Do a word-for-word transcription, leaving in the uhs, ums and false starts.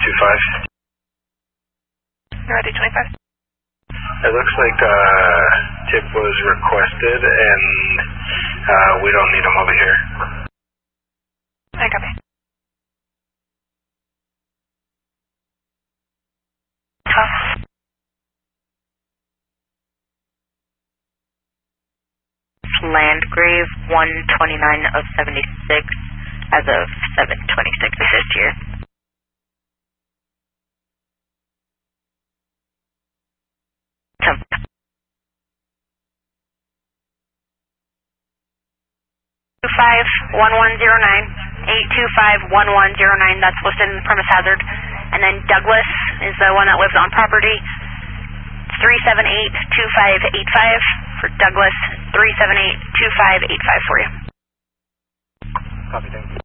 two five. Ready, twenty-five. It looks like the tip was requested, and uh, we don't need them over here. I copy. Tough. Landgrave one twenty-nine of seventy-six as of seven twenty-six assist here. two five one one zero nine, eight two five one one zero nine, that's listed in the premise hazard. And then Douglas is the one that lives on property. three seven eight two five eight five for Douglas, three seven eight two five eight five for you. Copy, thank you.